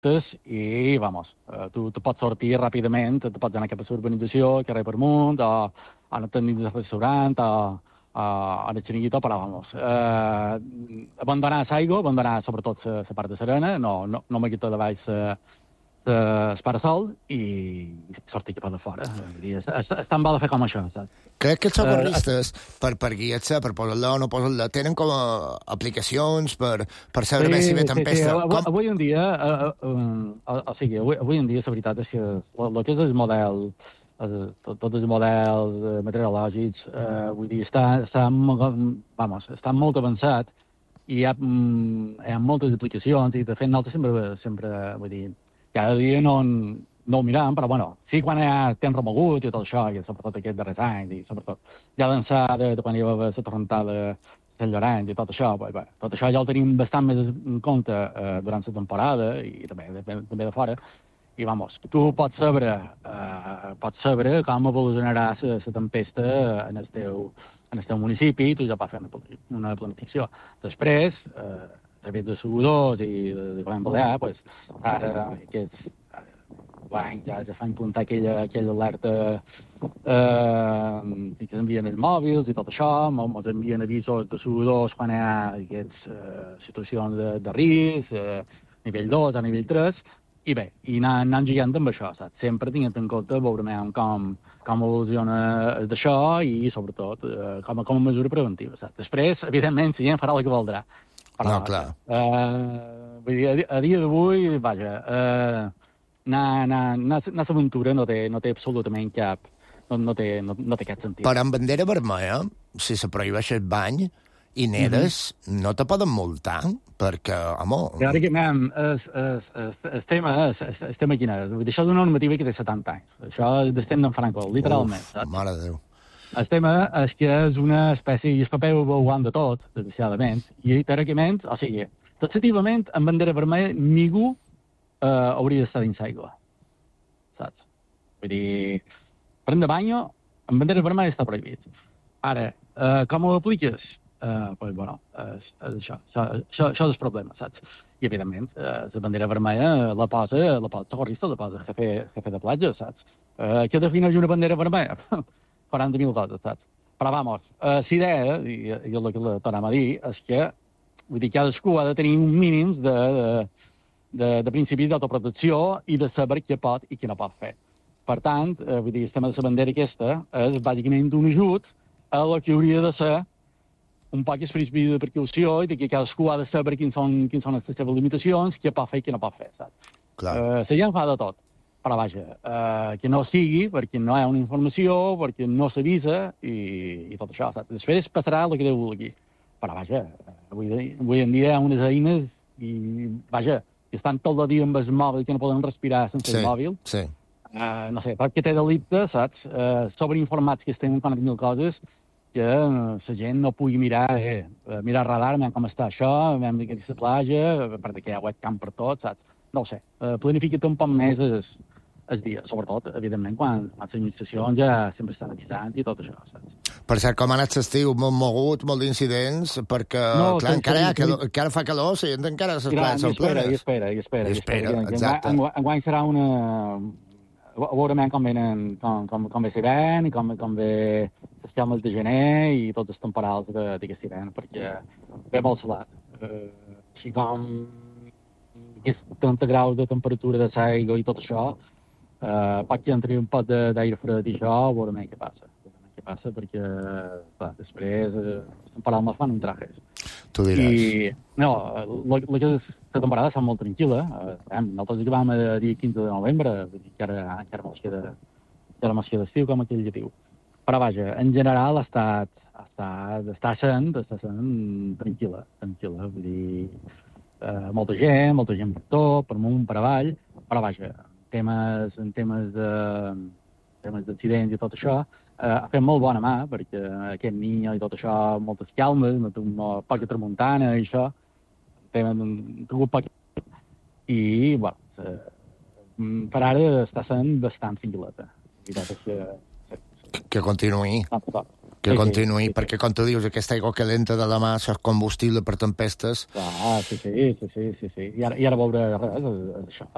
i, vamos, tu pots sortir ràpidament, tu pots anar cap a l'urbanització, carrer per munt, o a la tècnica del restaurant, o a la xiringuita, però, vamos, abandonar l'aigua, abandonar sobretot la part de serena, no me quita de baix el parasol i sortir cap a de fora. És tan bo de fer com això, saps? Crec que els socorristes, per guiar-se, per posar-la o no posar-la, tenen com aplicacions per saber més si ve tempesta. Sí. Avui en dia, avui en dia, la veritat és que el que és el model, tots els models meteorològics, vull dir, està molt avançat i hi ha moltes aplicacions i, de fet, nosaltres sempre, vull dir, cada dia no ho mirem, però, bueno, sí, quan hi ha temps remogut i tot això, i sobretot aquest darrers anys, i sobretot ja d'ençà de quan hi va haver la torrentada de Sant Llorenç i tot això, tot això ja ho tenim bastant més en compte durant la temporada i també de fora, i, vamos, tu pots saber com evolucionarà la tempesta en el teu municipi, tu ja pots fer una planificació. Després, a través de seguidors i de Govern Balear, pues, ara aquests anys ja fan puntar aquella alerta que s'envien els mòbils i tot això, ens envien avisos de seguidors quan hi ha aquestes situacions de risc, nivell 2 a nivell 3, i bé, i anant jugant amb això, saps? Sempre tinguent en compte veurem com evoluciona d'això i, sobretot, com a mesura preventiva, saps? Després, evidentment, la gent farà el que voldrà. Però, no, clar. Vull dir, a dia d'avui, vaja, anar a l'aventura no té absolutament cap... No té cap sentit. Però amb bandera vermella, si se prohibeix el bany i nedes, no te poden multar, perquè, home... Teòricament, el tema quin és? Això és una normativa que té 70 anys. Això és del temps d'en Franco, literalment. Uf, mare de Déu. El tema és que és una espècie, i el paper ho veuen de tot, desgraciadament, i teòricament, o sigui, taxativament, amb bandera vermella, ningú hauria d'estar dins l'aigua. Saps? Vull dir, prendre banyo, amb bandera vermella està prohibit. Ara, com ho apliques? Pues, bueno, és això. Això és el problema, saps? I, evidentment, la bandera vermella la posa socorrista, la posa jefe de platja, saps? Què defineix una bandera vermella? 40.000 coses, saps? Però, vamos, la idea, i el que tornem a dir, és que, vull dir, cadascú ha de tenir un mínim de principis d'autoprotecció i de saber què pot i què no pot fer. Per tant, vull dir, el tema de la bandera aquesta és bàsicament un ajut a el que hauria de ser un poc el principi de precaució i que cadascú ha de saber quines són les seves limitacions, què pot fer i què no pot fer, saps? La gent fa de tot. Però, vaja, que no sigui perquè no hi ha una informació, perquè no s'avisa i tot això, saps? Després passarà el que Déu vulgui. Però, vaja, avui en dia hi ha unes eines i, vaja, que estan tot el dia amb el mòbil, que no poden respirar sense el mòbil. Sí. No sé, perquè té delicte, saps? Sobreinformats que estem en 40.000 coses, que la gent no pugui mirar radar, veiem com està això, veiem que és la platja, perquè hi ha webcam per tot, saps? No ho sé, planifica't un poc més el dia, sobretot, evidentment, quan les administracions ja sempre estan avisant i tot això, saps? Per cert, com ha anat l'estiu, molt mogut, molt d'incidents, perquè, clar, encara fa calor, la gent encara s'espera. I espera. Exacte. Enguany serà una... Veurem com ve l'hivern i com ve les cames de gener i tots els temporals d'aquest hivern, perquè ve molt salat. Així com aquests 30 graus de temperatura de l'aigua i tot això, pot que entri un pot d'aire fred i això, veurem què passa. Perquè, clar, després els temporals no fan un trajes. Tu diràs. I, no, la temporada està molt tranquil·la. Nosaltres acabam el dia 15 de novembre, que encara mos queda estiu, com aquell que diu. Però, vaja, en general està sent tranquil·la. Vull dir, molta gent per tot, per amunt, per avall, però, vaja, en temes d'accidents i tot això, ha fet molt bona mà, perquè aquest Niño i tot això, moltes calmes, poca tramuntana i això, i, bueno, per ara està sent bastant tranquil·leta. Que continuï. Que continuï, perquè, com tu dius, aquesta aigua calenta de la mà és combustible per tempestes. Sí. I ara veure res, és això.